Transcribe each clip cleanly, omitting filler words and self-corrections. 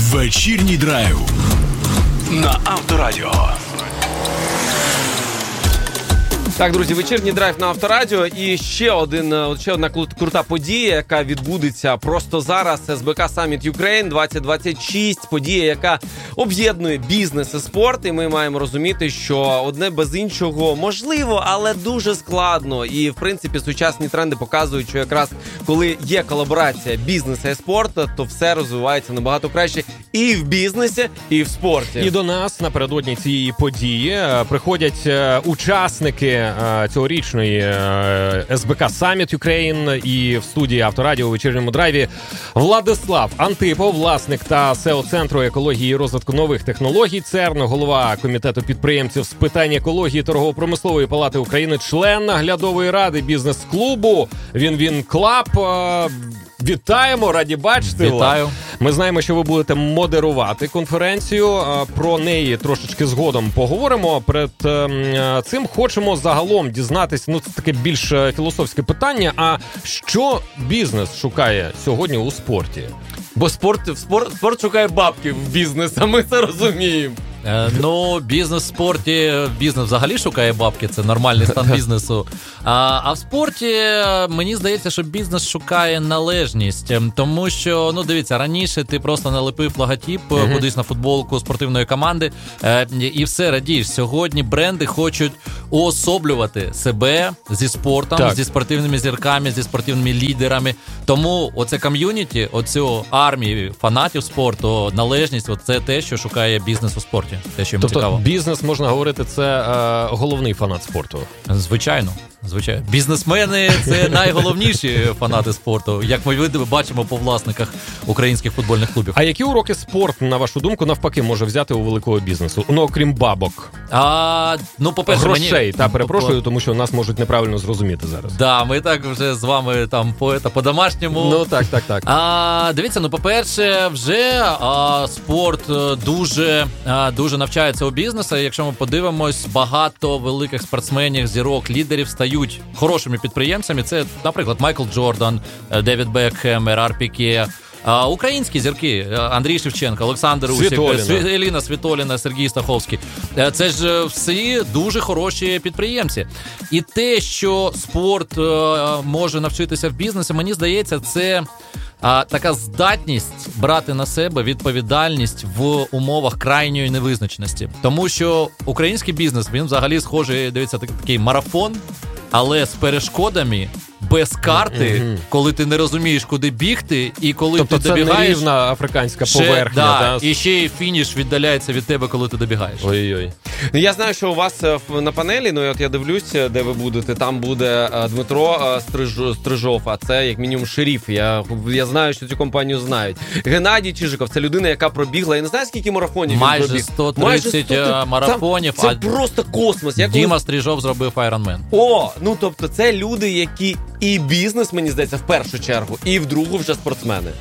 Вечірній драйв на Авторадіо. Так, друзі, вечірній драйв на Авторадіо. І ще одна крута подія, яка відбудеться просто зараз. СБК Summit Ukraine 2026. Подія, яка об'єднує бізнес і спорт. І ми маємо розуміти, що одне без іншого можливо, але дуже складно. І, в принципі, сучасні тренди показують, що якраз коли є колаборація бізнесу і спорту, то все розвивається набагато краще і в бізнесі, і в спорті. І до нас напередодні цієї події приходять учасники цьогорічної СБК Summit Ukraine, і в студії Авторадіо у вечірньому драйві Владислав Антипов, власник та СЕО-центру екології і розвитку нових технологій ЦЕРН, голова комітету підприємців з питань екології торгово-промислової палати України, член наглядової ради бізнес-клубу Він Клаб. Вітаємо, раді бачити. Вітаю. Ми знаємо, що ви будете модерувати конференцію. Про неї трошечки згодом поговоримо. Перед цим хочемо загалом дізнатися, це таке більш філософське питання, а що бізнес шукає сьогодні у спорті? Бо спорт шукає бабки в бізнес, а ми це розуміємо. Бізнес в спорті, бізнес взагалі шукає бабки, це нормальний стан бізнесу. А в спорті, мені здається, що бізнес шукає належність, тому що, дивіться, раніше ти просто налепив логотип кудись на футболку спортивної команди і все, радієш. Сьогодні бренди хочуть уособлювати себе зі спортом, так, зі спортивними зірками, зі спортивними лідерами. Тому оце ком'юніті, оцю армію фанатів спорту, належність, це те, що шукає бізнес у спорті. Те, що йому цікаво. Бізнес, можна говорити, це головний фанат спорту. Звичайно. Бізнесмени – це найголовніші фанати спорту, як ми бачимо по власниках українських футбольних клубів. А які уроки спорт, на вашу думку, навпаки, може взяти у великого бізнесу? Окрім бабок. По-перше, грошей, перепрошую, тому що нас можуть неправильно зрозуміти зараз. Да, ми так вже з вами там по-домашньому. Так. Дивіться, по-перше, вже спорт дуже навчається у бізнесу. Якщо ми подивимось, багато великих спортсменів, зірок, лідерів стають хорошими підприємцями. Це, наприклад, Майкл Джордан, Девід Бекхем, Ерар Піке. Українські зірки: Андрій Шевченко, Олександр Усік, Еліна Світоліна, Сергій Стаховський. Це ж всі дуже хороші підприємці. І те, що спорт може навчитися в бізнесі, мені здається, це така здатність брати на себе відповідальність в умовах крайньої невизначеності. Тому що український бізнес, він взагалі схожий, дивіться, такий марафон, але з перешкодами, без карти, коли ти не розумієш, куди бігти, і коли ти добігаєш... Тобто це нерівна африканська поверхня. І ще й фініш віддаляється від тебе, коли ти добігаєш. Ой-ой. Я знаю, що у вас на панелі, от я дивлюсь, де ви будете, там буде Дмитро Стрижов, а це як мінімум шериф. Я знаю, що цю компанію знають. Геннадій Чижиков, це людина, яка пробігла, я не знаю, скільки марафонів він пробіг. Майже 130 марафонів. Це просто космос. Діма Стрижов зробив Ironman. Тобто це люди, які і бізнес, мені здається, в першу чергу, і в другу вже спортсмени.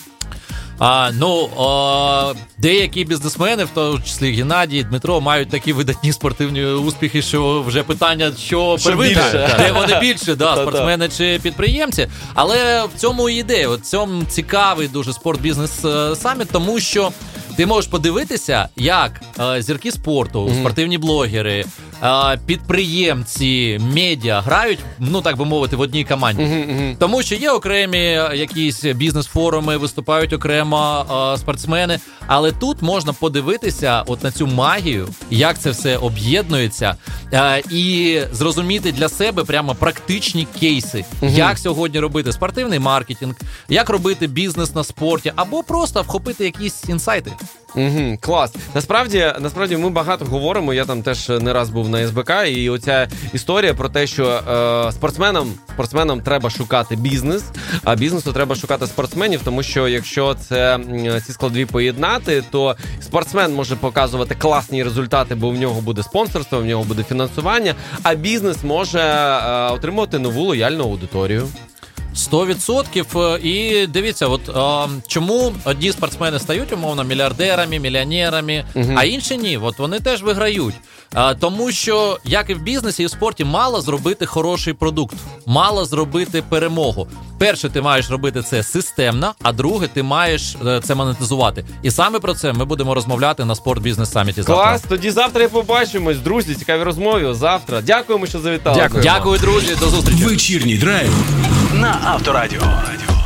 Деякі бізнесмени, в тому числі Геннадій, Дмитро, мають такі видатні спортивні успіхи, що вже питання, що первинніше, де вони більше, спортсмени чи підприємці. Але в цьому і ідея, в цьому цікавий дуже спорт-бізнес-саміт, тому що ти можеш подивитися, як зірки спорту, спортивні блогери, підприємці, медіа грають, так би мовити, в одній команді. Тому що є окремі якісь бізнес-форуми, виступають окремо спортсмени, але тут можна подивитися от на цю магію, як це все об'єднується, і зрозуміти для себе прямо практичні кейси, як сьогодні робити спортивний маркетинг, як робити бізнес на спорті, або просто вхопити якісь інсайти. Клас. Насправді ми багато говоримо, я там теж не раз був на СБК, і оця історія про те, що спортсменам треба шукати бізнес, а бізнесу треба шукати спортсменів, тому що якщо ці складові поєднати, то спортсмен може показувати класні результати, бо в нього буде спонсорство, в нього буде фінансування, а бізнес може отримувати нову лояльну аудиторію. 100%. І дивіться, чому одні спортсмени стають умовно мільярдерами, мільйонерами, а інші ні. Вони теж виграють. Тому що, як і в бізнесі, і в спорті, мало зробити хороший продукт, мало зробити перемогу. Перше, ти маєш робити це системно, а друге, ти маєш це монетизувати. І саме про це ми будемо розмовляти на Sport Business Summit завтра. Клас, тоді завтра і побачимось. Друзі, цікаві розмови завтра. Дякуємо, що завітали. Дякую, друзі, до зустрічі. Вечірній драйв на Авторадіо.